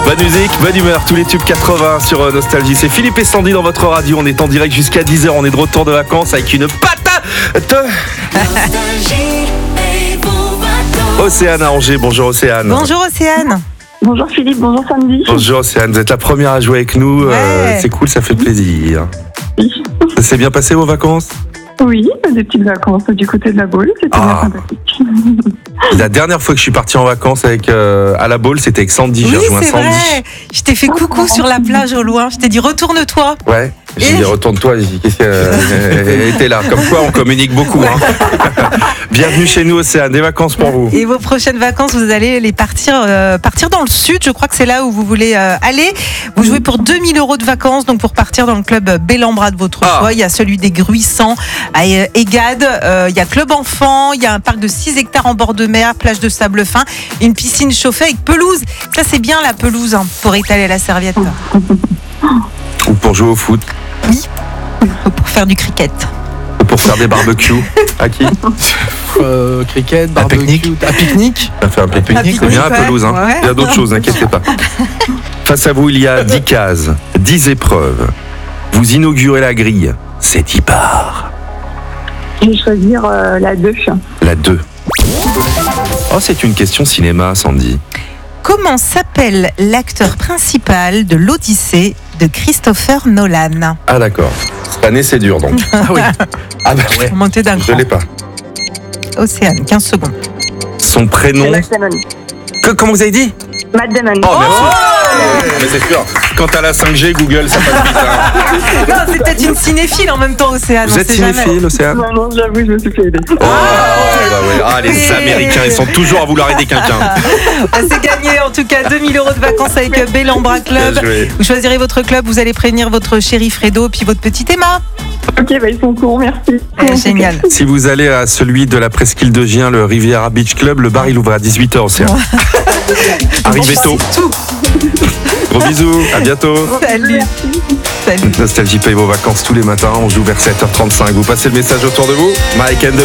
Bonne musique, bonne humeur, tous les tubes 80 sur Nostalgie. C'est Philippe et Sandy dans votre radio. On est en direct jusqu'à 10h. On est de retour de vacances avec une patate. Océane à Angers. Bonjour Océane. Bonjour Océane. Bonjour Philippe, bonjour Sandy. Bonjour Océane, vous êtes la première à jouer avec nous. Ouais. C'est cool, ça fait plaisir. Oui. Ça s'est bien passé vos vacances? Oui, des petites vacances du côté de la Baule, c'était bien sympathique. La dernière fois que je suis parti en vacances avec à la Baule, c'était avec Sandy. J'ai Oui, rejoint c'est Sandy. vrai. Je t'ai fait coucou sur la plage au loin. Je t'ai dit retourne-toi. Ouais. J'ai dit retourne-toi. J'ai dit qu'est-ce qu'elle était là. Comme quoi, on communique beaucoup. Hein. Bienvenue chez nous, Océane. Des vacances pour vous. Et vos prochaines vacances, vous allez les partir dans le sud. Je crois que c'est là où vous voulez aller. Vous jouez pour 2000 € de vacances, donc pour partir dans le club Bellambra de votre choix. Il y a celui des Gruissants à Egade. Il y a club enfant. Il y a un parc de 6 hectares en bord de mer, plage de sable fin, une piscine chauffée avec pelouse. Ça, c'est bien la pelouse pour étaler la serviette. Ou pour jouer au foot. Oui, pour faire du cricket. Ou pour faire des barbecues. À qui? Cricket, Un barbecue, pique-nique. à pique-nique. On va faire un pique-nique. C'est bien la pelouse. Hein. Ouais. Il y a d'autres choses, n'inquiétez pas. Face à vous, il y a 10 cases, 10 épreuves. Vous inaugurez la grille. C'est 10 parts. Je vais choisir la 2. La 2. Oh, c'est une question cinéma, Sandy. Comment s'appelle l'acteur principal de l'Odyssée de Christopher Nolan? Ah, d'accord. Cette année, c'est dur, donc. Ah oui. Ah, bah ouais. Pour monter d'un Je cran. l'ai pas. Océane, 15 secondes. Son prénom. Matt Damon. Comment vous avez dit? Matt Damon. Oh, merci. Mais c'est sûr. Quand t'as la 5G, Google, ça passe vite. Hein. Non, c'est peut-être une cinéphile en même temps, Océane. Vous on êtes sait jamais. cinéphile, Océane? Non, j'avoue, je me suis fait aider. Oh, bah ouais. Ah, les Oui. Américains, ils sont toujours à vouloir aider quelqu'un. C'est gagné en tout cas 2000 € de vacances avec Bellambra Club. Bien joué. Vous choisirez votre club, vous allez prévenir votre chéri Fredo puis votre petit Emma. Ok, ils sont courts, merci. Génial. Si vous allez à celui de la presqu'île de Gien, le Riviera Beach Club, le bar il ouvre à 18h, Océane. Arrivez tôt. Tout. Gros bisous, à bientôt. Salut. Salut. Nostalgie paye vos vacances tous les matins, on joue vers 7h35. Vous passez le message autour de vous. Mike and the